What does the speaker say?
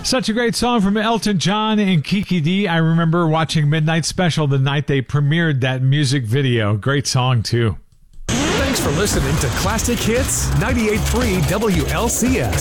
Such a great song from Elton John and Kiki D. I remember watching Midnight Special the night they premiered that music video. Great song, too. Thanks for listening to Classic Hits 98.3 WLCS.